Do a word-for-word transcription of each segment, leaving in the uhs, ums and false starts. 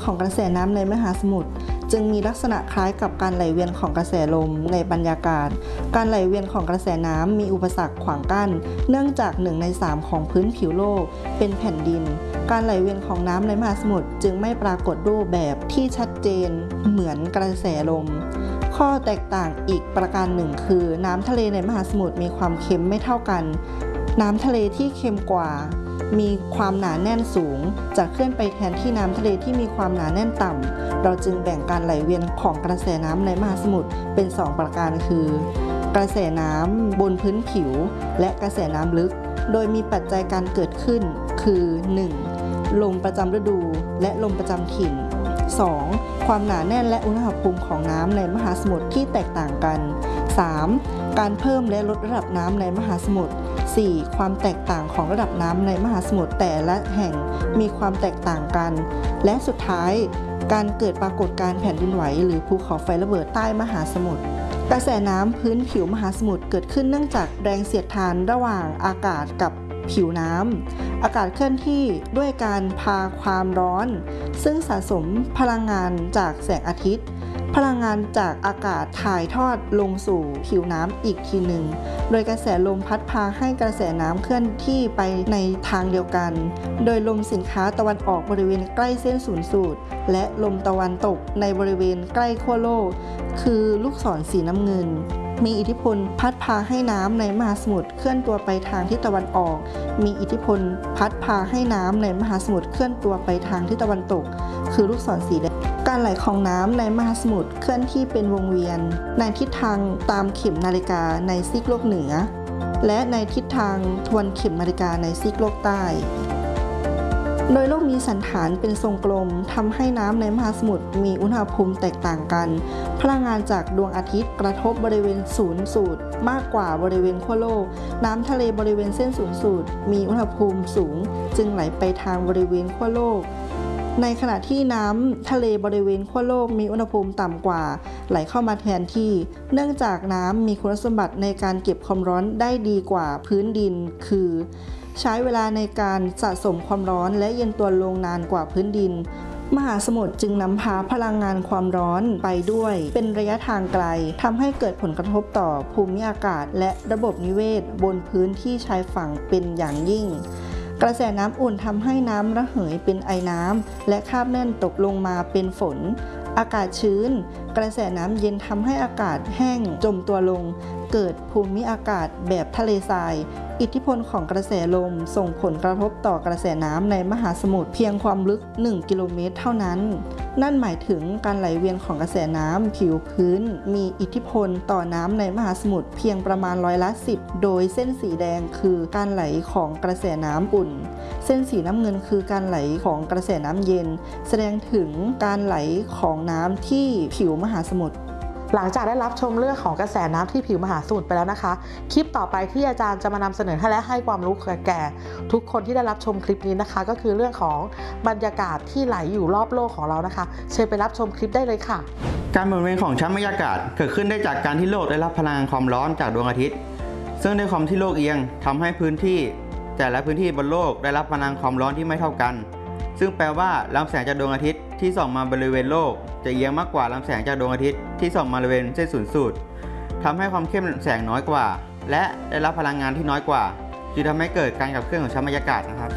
ของกระแสน้ำในมหาสมุทรจึงมีลักษณะคล้ายกับการไหลเวียนของกระแสลมในบรรยากาศการไหลเวียนของกระแสน้ำมีอุปสรรคขวางกั้นเนื่องจากหนึ่งในสามของพื้นผิวโลกเป็นแผ่นดินการไหลเวียนของน้ำในมหาสมุทรจึงไม่ปรากฏรูปแบบที่ชัดเจนเหมือนกระแสลมข้อแตกต่างอีกประการหนึ่งคือน้ำทะเลในมหาสมุทรมีความเค็มไม่เท่ากันน้ำทะเลที่เค็มกว่ามีความหนาแน่นสูงจะเคลื่อนไปแทนที่น้ำทะเลที่มีความหนาแน่นต่ำเราจึงแบ่งการไหลเวียนของกระแสน้ำในมหาสมุทรเป็นสองประการคือกระแสน้ำบนพื้นผิวและกระแสน้ำลึกโดยมีปัจจัยการเกิดขึ้นคือ หนึ่ง. ลมประจำฤดูและลมประจำถิ่น สอง. ความหนาแน่นและอุณหภูมิของน้ำในมหาสมุทรที่แตกต่างกัน สาม. การเพิ่มและลดระดับน้ำในมหาสมุทร สี่. ความแตกต่างของระดับน้ำในมหาสมุทรแต่ละแห่งมีความแตกต่างกันและสุดท้ายการเกิดปรากฏการณ์แผ่นดินไหวหรือภูเขาไฟระเบิดใต้มหาสมุทรกระแสน้ำพื้นผิวมหาสมุทรเกิดขึ้นเนื่องจากแรงเสียดทานระหว่างอากาศกับผิวน้ำอากาศเคลื่อนที่ด้วยการพาความร้อนซึ่งสะสมพลังงานจากแสงอาทิตย์พลังงานจากอากาศถ่ายทอดลงสู่ผิวน้ำอีกทีหนึ่งโดยกระแสลมพัดพาให้กระแสน้ำเคลื่อนที่ไปในทางเดียวกันโดยลมสินค้าตะวันออกบริเวณใกล้เส้นศูนย์สูตรและลมตะวันตกในบริเวณใกล้ขั้วโลกคือลูกศรสีน้ำเงินมีอิทธิพลพัดพาให้น้ำในมหาสมุทรเคลื่อนตัวไปทางทิศตะวันออกมีอิทธิพลพัดพาให้น้ำในมหาสมุทรเคลื่อนตัวไปทางทิศตะวันตกคือลูกศรสีแดงการไหลของน้ำในมหาสมุทรเคลื่อนที่เป็นวงเวียนในทิศทางตามเข็มนาฬิกาในซีกโลกเหนือและในทิศทางทวนเข็มนาฬิกาในซีกโลกใต้โดยโลกมีสันฐานเป็นทรงกลมทำให้น้ำในมหาสมุทรมีอุณหภูมิแตกต่างกันพลังงานจากดวงอาทิตย์กระทบบริเวณศูนย์สูตรมากกว่าบริเวณขั้วโลกน้ำทะเลบริเวณเส้นศูนย์สูตรมีอุณหภูมิสูงจึงไหลไปทางบริเวณขั้วโลกในขณะที่น้ำทะเลบริเวณขั้วโลกมีอุณหภูมิต่ำกว่าไหลเข้ามาแทนที่เนื่องจากน้ำมีคุณสมบัติในการเก็บความร้อนได้ดีกว่าพื้นดินคือใช้เวลาในการสะสมความร้อนและเย็นตัวลงนานกว่าพื้นดินมหาสมุทรจึงนำพาพลังงานความร้อนไปด้วยเป็นระยะทางไกลทำให้เกิดผลกระทบต่อภูมิอากาศและระบบนิเวศบนพื้นที่ชายฝั่งเป็นอย่างยิ่งกระแสน้ำอุ่นทำให้น้ำระเหยเป็นไอน้ำและคราบแน่นตกลงมาเป็นฝนอากาศชื้นกระแสน้ำเย็นทำให้อากาศแห้งจมตัวลงเกิดภูมิอากาศแบบทะเลทรายอิทธิพลของกระแสลมส่งผลกระทบต่อกระแสน้ำในมหาสมุทรเพียงความลึกหนึ่งกิโลเมตรเท่านั้นนั่นหมายถึงการไหลเวียนของกระแสน้ำผิวพื้นมีอิทธิพลต่อน้ำในมหาสมุทรเพียงประมาณร้อยละสิบโดยเส้นสีแดงคือการไหลของกระแสน้ำอุ่นเส้นสีน้ำเงินคือการไหลของกระแสน้ำเย็นแสดงถึงการไหลของน้ำที่ผิวมหาสมุทรหลังจากได้รับชมเรื่องของกระแสน้ำที่ผิวมหาสมุทรไปแล้วนะคะคลิปต่อไปที่อาจารย์จะมานำเสนอให้และให้ความรู้แก่ทุกคนที่ได้รับชมคลิปนี้นะคะก็คือเรื่องของบรรยากาศที่ไหลอยู่รอบโลกของเรานะคะเชิญไปรับชมคลิปได้เลยค่ะการหมุนเวียนของชั้นบรรยากาศเกิดขึ้นได้จากการที่โลกได้รับพลังความร้อนจากดวงอาทิตย์ซึ่งด้วยความที่โลกเอียงทำให้พื้นที่แต่ละพื้นที่บนโลกได้รับพลังความร้อนที่ไม่เท่ากันซึ่งแปลว่าลำแสงจากดวงอาทิตย์ที่ส่องมาบริเวณโลกจะเอียงมากกว่าลำแสงจากดวงอาทิตย์ที่ส่องมาบริเวณเส้นศูนย์สูตรทำให้ความเข้มแสงน้อยกว่าและได้รับพลังงานที่น้อยกว่าจึงทำให้เกิดการขับเคลื่อนของชั้นบรรยากาศนะครับ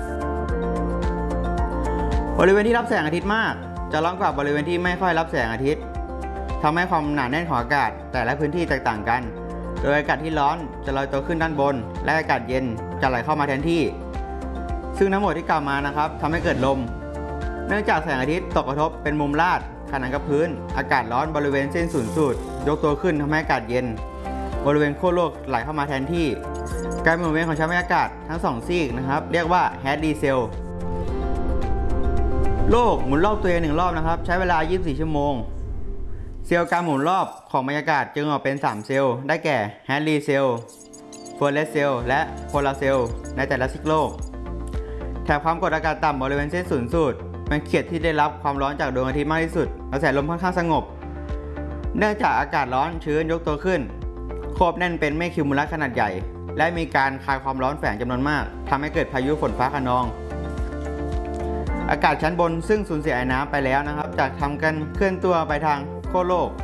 บริเวณที่รับแสงอาทิตย์มากจะร้อนกว่าบริเวณที่ไม่ค่อยรับแสงอาทิตย์ทำให้ความหนาแน่นของอากาศแต่ละพื้นที่แตกต่างกันโดยอากาศที่ร้อนจะลอยตัวขึ้นด้านบนและอากาศเย็นจะไหลเข้ามาแทนที่ซึ่งทั้งหมดที่กล่าวมานะครับทำให้เกิดลมเนื่องจากแสงอาทิตย์ตกกระทบเป็นมุมลาดขนานกับพื้นอากาศร้อนบริเวณเส้นศูนย์สูตรยกตัวขึ้นทำให้อากาศเย็นบริเวณขั้วโลกไหลเข้ามาแทนที่การหมุนเวียนของชั้นบรรยากาศทั้งสองซีกนะครับเรียกว่าแฮดรีเซลโลกหมุนรอบตัวเองหนึ่งรอบนะครับใช้เวลายี่สิบสี่ชั่วโมงเซลล์การหมุนรอบของบรรยากาศจึงออกเป็นสามเซลล์ได้แก่แฮดรีเซลเฟอร์เรสเซลและโพลาร์เซลในแต่ละซีกโลกแถบความกดอากาศต่ำบริเวณเส้นศูนย์สูตรเป็นเขตที่ได้รับความร้อนจากดวงอาทิตย์มากที่สุดกระแสลมค่อนข้างสงบเนื่องจากอากาศร้อนชื้นยกตัวขึ้นควบแน่นเป็นเมฆคิวมูลัสขนาดใหญ่และมีการคายความร้อนแฝงจำนวนมากทำให้เกิดพายุฝนฟ้าคะนองอากาศชั้นบนซึ่งสูญเสียไอน้ำไปแล้วนะครับจากทำการเคลื่อนตัวไปทางขั้วโลก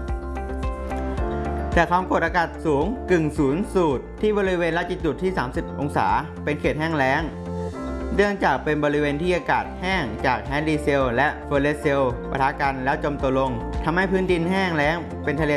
แต่ความกดอากาศสูงกึ่งศูนย์สูตรที่บริเวณละจิตุดที่สามสิบองศาเป็นเขตแห้งแล้งเนื่องจากเป็นบริเวณที่อากาศแห้งจากแฮนดีเซลและเฟอร์เรสเซลปะทะกันแล้วจมตัวลงทำให้พื้นดินแห้งแล้งเป็นทะเล